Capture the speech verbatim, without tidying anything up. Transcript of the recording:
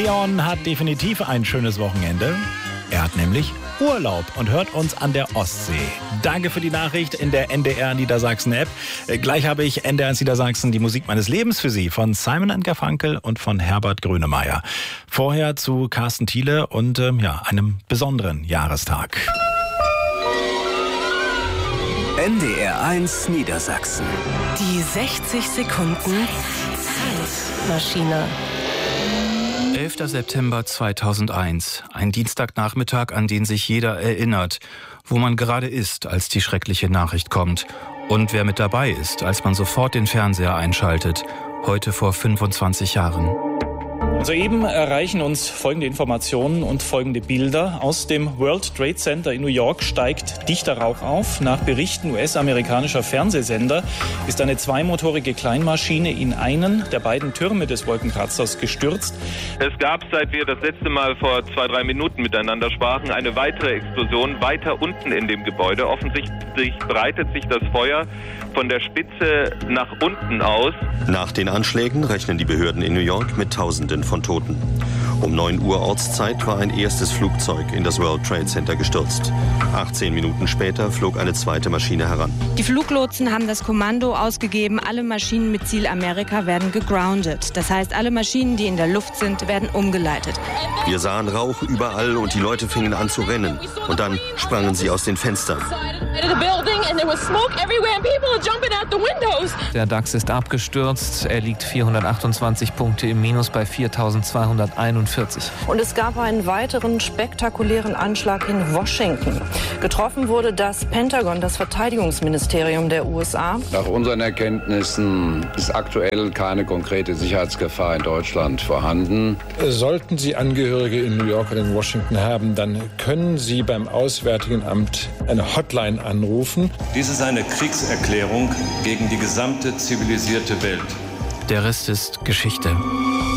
Leon hat definitiv ein schönes Wochenende. Er hat nämlich Urlaub und hört uns an der Ostsee. Danke für die Nachricht in der N D R Niedersachsen-App. Gleich habe ich N D R Niedersachsen die Musik meines Lebens für Sie von Simon and Garfunkel und von Herbert Grönemeyer. Vorher zu Carsten Thiele und äh, ja, einem besonderen Jahrestag. N D R eins Niedersachsen. Die sechzig Sekunden Zeitmaschine. elfter September zweitausendeins. Ein Dienstagnachmittag, an den sich jeder erinnert, wo man gerade ist, als die schreckliche Nachricht kommt. Und wer mit dabei ist, als man sofort den Fernseher einschaltet. Heute vor fünfundzwanzig Jahren. Soeben erreichen uns folgende Informationen und folgende Bilder. Aus dem World Trade Center in New York steigt dichter Rauch auf. Nach Berichten U S-amerikanischer Fernsehsender ist eine zweimotorige Kleinmaschine in einen der beiden Türme des Wolkenkratzers gestürzt. Es gab, seit wir das letzte Mal vor zwei, drei Minuten miteinander sprachen, eine weitere Explosion weiter unten in dem Gebäude. Offensichtlich breitet sich das Feuer von der Spitze nach unten aus. Nach den Anschlägen rechnen die Behörden in New York mit Tausenden von Toten. Um neun Uhr Ortszeit war ein erstes Flugzeug in das World Trade Center gestürzt. achtzehn Minuten später flog eine zweite Maschine heran. Die Fluglotsen haben das Kommando ausgegeben, alle Maschinen mit Ziel Amerika werden gegroundet. Das heißt, alle Maschinen, die in der Luft sind, werden umgeleitet. Wir sahen Rauch überall und die Leute fingen an zu rennen. Und dann sprangen sie aus den Fenstern. Der DAX ist abgestürzt. Er liegt vierhundertachtundzwanzig Punkte im Minus bei viertausendzweihunderteinundvierzig. Und es gab einen weiteren spektakulären Anschlag in Washington. Getroffen wurde das Pentagon, das Verteidigungsministerium der U S A. Nach unseren Erkenntnissen ist aktuell keine konkrete Sicherheitsgefahr in Deutschland vorhanden. Sollten Sie Angehörige in New York oder in Washington haben, dann können Sie beim Auswärtigen Amt eine Hotline anrufen. Dies ist eine Kriegserklärung gegen die gesamte zivilisierte Welt. Der Rest ist Geschichte.